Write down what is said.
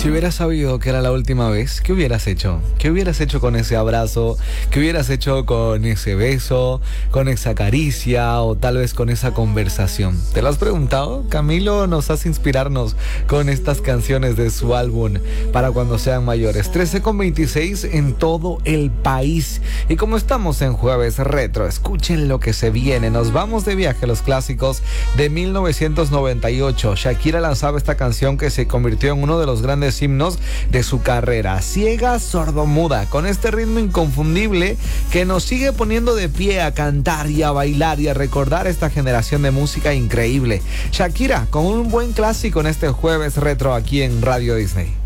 Si hubieras sabido que era la última vez, ¿qué hubieras hecho? ¿Qué hubieras hecho con ese abrazo? ¿Qué hubieras hecho con ese beso? ¿Con esa caricia? ¿O tal vez con esa conversación? ¿Te lo has preguntado? Camilo nos hace inspirarnos con estas canciones de su álbum Para Cuando Sean Mayores. 13:26 en todo el país. Y como estamos en Jueves Retro, escuchen lo que se viene. Nos vamos de viaje a los clásicos de 1998. Shakira lanzaba esta canción que se convirtió en uno de los grandes himnos de su carrera, Ciega Sordomuda, con este ritmo inconfundible que nos sigue poniendo de pie a cantar y a bailar y a recordar esta generación de música increíble. Shakira con un buen clásico en este Jueves Retro aquí en Radio Disney.